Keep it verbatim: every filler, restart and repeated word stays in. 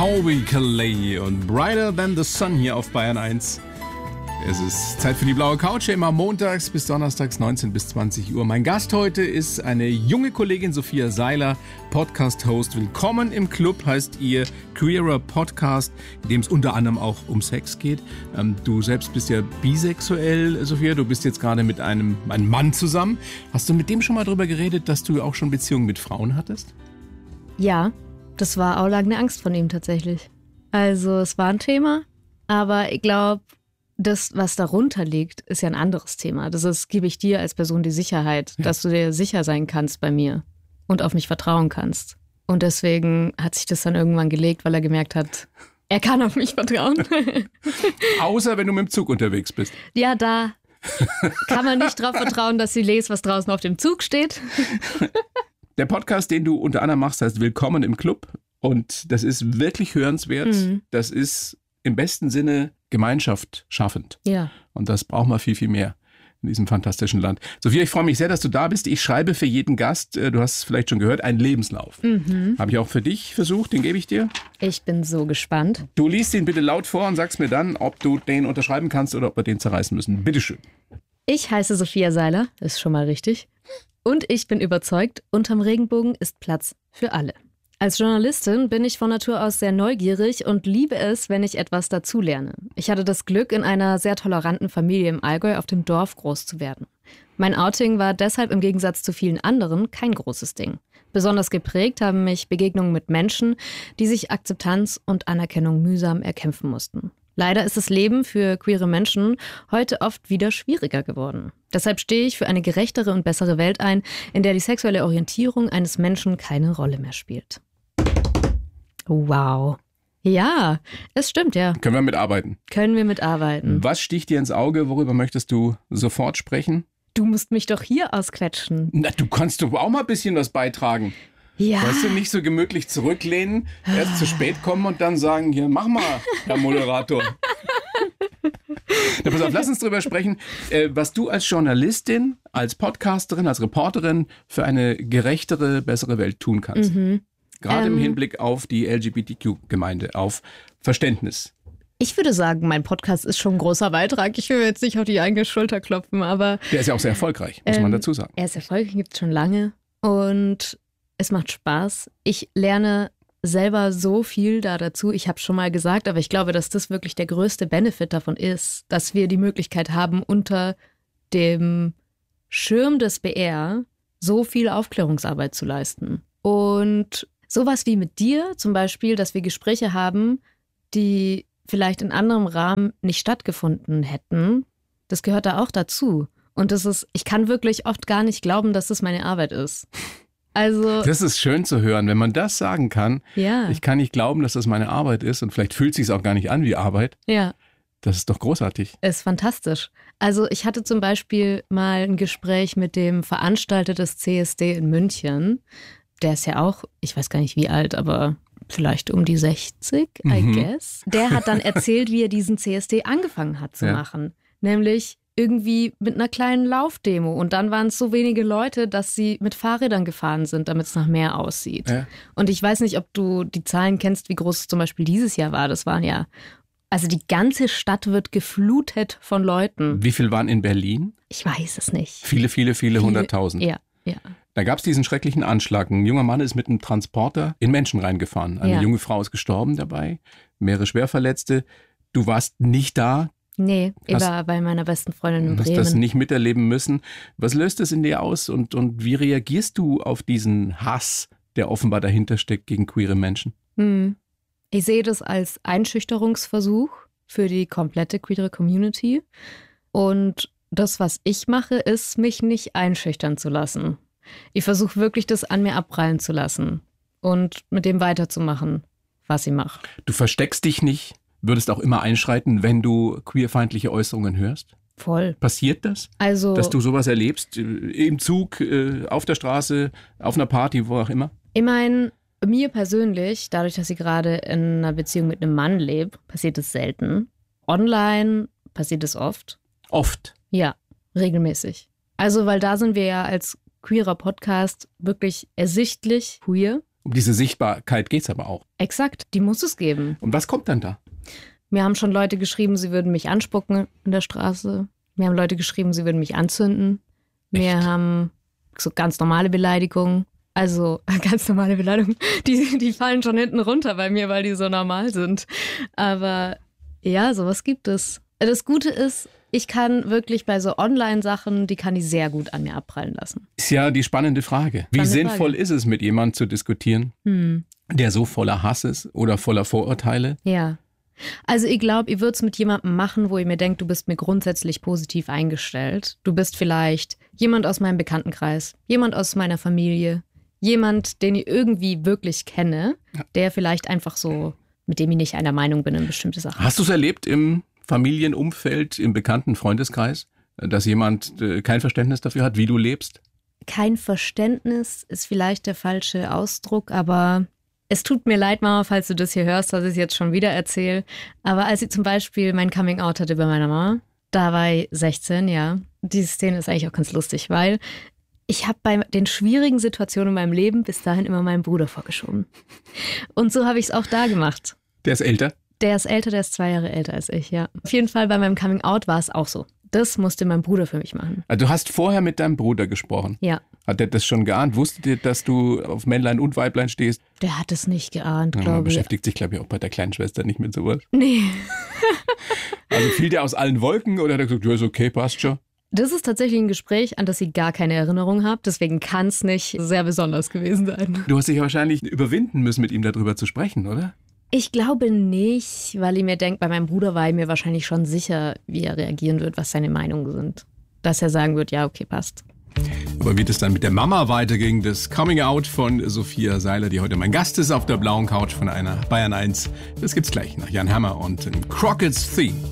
Colby Calais und Brighter Than the Sun hier auf Bayern eins. Es ist Zeit für die blaue Couch, immer montags bis donnerstags neunzehn bis zwanzig Uhr. Mein Gast heute ist eine junge Kollegin, Sophia Seiler, Podcast-Host. Willkommen im Club heißt ihr Queerer Podcast, in dem es unter anderem auch um Sex geht. Ähm, du selbst bist ja bisexuell, Sophia. Du bist jetzt gerade mit einem, einem Mann zusammen. Hast du mit dem schon mal darüber geredet, dass du auch schon Beziehungen mit Frauen hattest? Ja, das war auch lange eine Angst von ihm tatsächlich. Also es war ein Thema, aber ich glaube, das, was darunter liegt, ist ja ein anderes Thema. Das ist, gebe ich dir als Person die Sicherheit, ja, dass du dir sicher sein kannst bei mir und auf mich vertrauen kannst. Und deswegen hat sich das dann irgendwann gelegt, weil er gemerkt hat, er kann auf mich vertrauen. Außer wenn du mit dem Zug unterwegs bist. Ja, da kann man nicht drauf vertrauen, dass sie lest, was draußen auf dem Zug steht. Der Podcast, den du unter anderem machst, heißt Willkommen im Club. Und das ist wirklich hörenswert. Mhm. Das ist im besten Sinne Gemeinschaft schaffend. Ja. Und das braucht man viel, viel mehr in diesem fantastischen Land. Sophia, ich freue mich sehr, dass du da bist. Ich schreibe für jeden Gast, du hast es vielleicht schon gehört, einen Lebenslauf. Mhm. Habe ich auch für dich versucht, den gebe ich dir. Ich bin so gespannt. Du liest ihn bitte laut vor und sagst mir dann, ob du den unterschreiben kannst oder ob wir den zerreißen müssen. Bitteschön. Ich heiße Sophia Seiler, ist schon mal richtig. Und ich bin überzeugt, unterm Regenbogen ist Platz für alle. Als Journalistin bin ich von Natur aus sehr neugierig und liebe es, wenn ich etwas dazulerne. Ich hatte das Glück, in einer sehr toleranten Familie im Allgäu auf dem Dorf groß zu werden. Mein Outing war deshalb im Gegensatz zu vielen anderen kein großes Ding. Besonders geprägt haben mich Begegnungen mit Menschen, die sich Akzeptanz und Anerkennung mühsam erkämpfen mussten. Leider ist das Leben für queere Menschen heute oft wieder schwieriger geworden. Deshalb stehe ich für eine gerechtere und bessere Welt ein, in der die sexuelle Orientierung eines Menschen keine Rolle mehr spielt. Wow. Ja, es stimmt, ja. Können wir mitarbeiten? Können wir mitarbeiten. Was sticht dir ins Auge? Worüber möchtest du sofort sprechen? Du musst mich doch hier ausquetschen. Na, du kannst doch auch mal ein bisschen was beitragen. Ja. Weißt du, nicht so gemütlich zurücklehnen, erst zu spät kommen und dann sagen, hier, mach mal, Herr Moderator. Na, pass auf, lass uns drüber sprechen, äh, was du als Journalistin, als Podcasterin, als Reporterin für eine gerechtere, bessere Welt tun kannst. Mhm. Gerade ähm, im Hinblick auf die L G B T Q-Gemeinde, auf Verständnis. Ich würde sagen, mein Podcast ist schon ein großer Beitrag. Ich will jetzt nicht auf die eigene Schulter klopfen, aber... Der ist ja auch sehr erfolgreich, muss ähm, man dazu sagen. Er ist erfolgreich, gibt es schon lange und es macht Spaß. Ich lerne selber so viel da dazu. Ich habe es schon mal gesagt, aber ich glaube, dass das wirklich der größte Benefit davon ist, dass wir die Möglichkeit haben, unter dem Schirm des B R so viel Aufklärungsarbeit zu leisten. Und sowas wie mit dir zum Beispiel, dass wir Gespräche haben, die vielleicht in anderem Rahmen nicht stattgefunden hätten, das gehört da auch dazu. Und das ist, ich kann wirklich oft gar nicht glauben, dass das meine Arbeit ist. Also, das ist schön zu hören, wenn man das sagen kann. Ja. Ich kann nicht glauben, dass das meine Arbeit ist und vielleicht fühlt es sich auch gar nicht an wie Arbeit. Ja. Das ist doch großartig. Ist fantastisch. Also ich hatte zum Beispiel mal ein Gespräch mit dem Veranstalter des C S D in München. Der ist ja auch, ich weiß gar nicht wie alt, aber vielleicht um die sechzig, I mhm. guess. Der hat dann erzählt, wie er diesen C S D angefangen hat zu ja. machen. Nämlich irgendwie mit einer kleinen Laufdemo. Und dann waren es so wenige Leute, dass sie mit Fahrrädern gefahren sind, damit es nach mehr aussieht. Ja. Und ich weiß nicht, ob du die Zahlen kennst, wie groß es zum Beispiel dieses Jahr war. Das waren ja, also die ganze Stadt wird geflutet von Leuten. Wie viel waren in Berlin? Ich weiß es nicht. Viele, viele, viele hunderttausend. Ja, ja. Da gab es diesen schrecklichen Anschlag. Ein junger Mann ist mit einem Transporter in Menschen reingefahren. Eine ja. junge Frau ist gestorben dabei, mehrere Schwerverletzte. Du warst nicht da. Nee, ich war bei meiner besten Freundin in Bremen. Du hast das nicht miterleben müssen. Was löst das in dir aus und, und wie reagierst du auf diesen Hass, der offenbar dahinter steckt gegen queere Menschen? Hm. Ich sehe das als Einschüchterungsversuch für die komplette queere Community. Und das, was ich mache, ist, mich nicht einschüchtern zu lassen. Ich versuche wirklich, das an mir abprallen zu lassen und mit dem weiterzumachen, was ich mache. Du versteckst dich nicht? Würdest auch immer einschreiten, wenn du queerfeindliche Äußerungen hörst? Voll. Passiert das? Also, dass du sowas erlebst? Im Zug, auf der Straße, auf einer Party, wo auch immer? Ich meine, mir persönlich, dadurch, dass ich gerade in einer Beziehung mit einem Mann lebe, passiert es selten. Online passiert es oft. Oft? Ja, regelmäßig. Also, weil da sind wir ja als queerer Podcast wirklich ersichtlich queer. Um diese Sichtbarkeit geht es aber auch. Exakt, die muss es geben. Und was kommt dann da? Mir haben schon Leute geschrieben, sie würden mich anspucken in der Straße. Mir haben Leute geschrieben, sie würden mich anzünden. Mir Echt? haben so ganz normale Beleidigungen. Also ganz normale Beleidigungen, die, die fallen schon hinten runter bei mir, weil die so normal sind. Aber ja, sowas gibt es. Das Gute ist, ich kann wirklich bei so Online-Sachen, die kann ich sehr gut an mir abprallen lassen. Ist ja die spannende Frage. Wie Spannende sinnvoll Frage. ist es, mit jemandem zu diskutieren, Hm. der so voller Hass ist oder voller Vorurteile? Ja. Also ich glaube, ihr würdet es mit jemandem machen, wo ihr mir denkt, du bist mir grundsätzlich positiv eingestellt. Du bist vielleicht jemand aus meinem Bekanntenkreis, jemand aus meiner Familie, jemand, den ich irgendwie wirklich kenne, der vielleicht einfach so, mit dem ich nicht einer Meinung bin in bestimmte Sachen. Hast du es erlebt im Familienumfeld, im bekannten Freundeskreis, dass jemand äh, kein Verständnis dafür hat, wie du lebst? Kein Verständnis ist vielleicht der falsche Ausdruck, aber es tut mir leid, Mama, falls du das hier hörst, dass ich es jetzt schon wieder erzähle. Aber als ich zum Beispiel mein Coming-out hatte bei meiner Mama, da war ich sechzehn, ja. Diese Szene ist eigentlich auch ganz lustig, weil ich habe bei den schwierigen Situationen in meinem Leben bis dahin immer meinen Bruder vorgeschoben. Und so habe ich es auch da gemacht. Der ist älter? Der ist älter, der ist zwei Jahre älter als ich, ja. Auf jeden Fall bei meinem Coming-out war es auch so. Das musste mein Bruder für mich machen. Also du hast vorher mit deinem Bruder gesprochen. Ja. Hat der das schon geahnt? Wusstet ihr, dass du auf Männlein und Weiblein stehst? Der hat es nicht geahnt, Ja, man glaube ich. beschäftigt sich, glaube ich, auch bei der kleinen Schwester nicht mit sowas. Nee. Also fiel der aus allen Wolken oder hat er gesagt, ja, ist okay, passt schon? Das ist tatsächlich ein Gespräch, an das ich gar keine Erinnerung habe. Deswegen kann es nicht sehr besonders gewesen sein. Du hast dich wahrscheinlich überwinden müssen, mit ihm darüber zu sprechen, oder? Ich glaube nicht, weil ich mir denke, bei meinem Bruder war ich mir wahrscheinlich schon sicher, wie er reagieren wird, was seine Meinungen sind. Dass er sagen wird, ja, okay, passt. Aber wie das dann mit der Mama weiterging, das Coming-out von Sophia Seiler, die heute mein Gast ist auf der blauen Couch von einer Bayern eins, das gibt's gleich nach Jan Hammer und Crockett's Theme.